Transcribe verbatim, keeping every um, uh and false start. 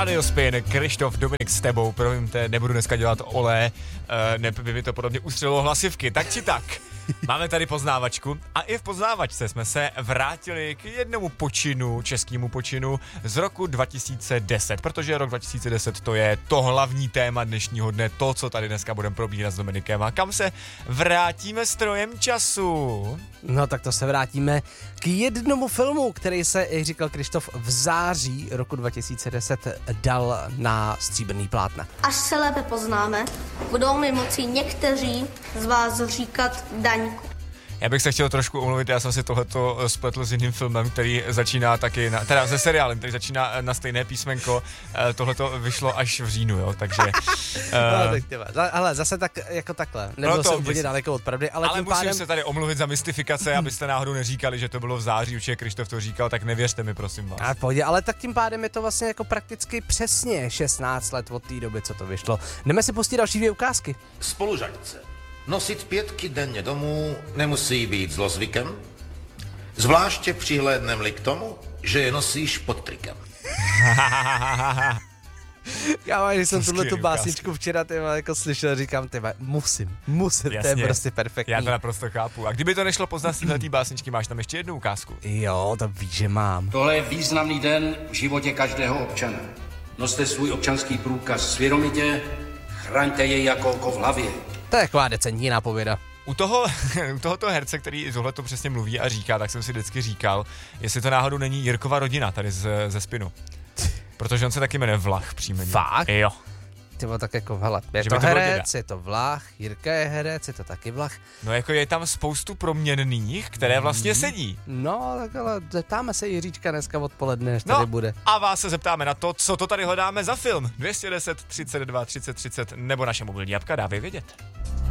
Radio Spin, Krištof, Dominik s tebou, promiňte, nebudu dneska dělat olé, uh, ne, by mi to podobně ustřelilo hlasivky, tak či tak. Máme tady poznávačku a i v poznávačce jsme se vrátili k jednomu počinu, českému počinu z roku dva tisíce deset, protože rok dva tisíce deset to je to hlavní téma dnešního dne, to, co tady dneska budeme probírat s Dominikem a kam se vrátíme strojem času. No tak to se vrátíme k jednomu filmu, který se, jak říkal Krištof, v září roku dva tisíce deset dal na stříbrný plátna. Až se lépe poznáme, budou mi moci někteří z vás říkat Daňku. Já bych se chtěl trošku omluvit, já jsem si tohleto spletl s jiným filmem, který začíná taky, na, teda se seriálem, který začíná na stejné písmenko, tohleto vyšlo až v říjnu, jo, takže... uh, ale zase tak, jako takhle, nebylo no to, se úplně daleko od pravdy, ale, ale tím musím pádem... se tady omluvit za mystifikace, abyste náhodou neříkali, že to bylo v září, určitě Krištof to říkal, tak nevěřte mi, prosím vás. A pohodě, ale tak tím pádem je to vlastně jako prakticky přesně šestnáct let od té doby, co to vyšlo. Jdeme si pustit další dvě ukázky. Spolužačce. Nosit pětky denně domů nemusí být zlozvykem, zvláště přihlédnem-li k tomu, že je nosíš pod trikem. Já když jsem tuhle tu básničku včera tyma, jako slyšel, říkám, tyma, musím, musím, Jasně, to je prostě perfektní. Já to naprosto chápu. A kdyby to nešlo poznat z této básničky, máš tam ještě jednu ukázku? Jo, to víš, že mám. Tohle je významný den v životě každého občana. Noste svůj občanský průkaz svědomitě, chraňte jej jako oko v hlavě. To je taková decentní nápověda. U toho, u tohoto herce, který tohle to přesně mluví a říká, tak jsem si vždycky říkal, jestli to náhodou není Jirkova rodina tady z, ze Spinu. Protože on se taky jmenuje Vlach příjmení. Fakt? Jo. Tyvo, tak jako, hele, je že to, to herec, je to Vlach, Jirka je herec, je to taky Vlach. No jako je tam spoustu proměnných, které vlastně mm. sedí. No, tak ale zeptáme se Jiříčka dneska odpoledne, až no, tady bude. A vás se zeptáme na to, co to tady hledáme za film. dvě stě deset, třicet dva, třicet třicet nebo naše mobilní apka dávej vědět.